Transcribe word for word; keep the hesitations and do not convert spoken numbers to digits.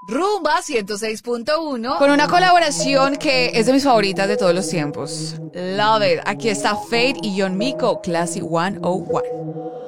Rumba ciento seis punto uno. Con una colaboración que es de mis favoritas de todos los tiempos. Love it. Aquí está Fade y John Mico, Classy ciento uno.